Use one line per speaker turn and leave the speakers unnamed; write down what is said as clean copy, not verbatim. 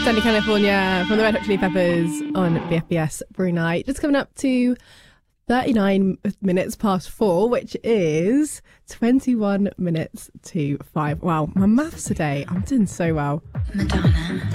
Sunny California from the Red Hot Chili Peppers on BFBS Brunei. Just coming up to 39 minutes past 4, which is 21 minutes to 5. Wow, my maths today, I'm doing so well.
Madonna.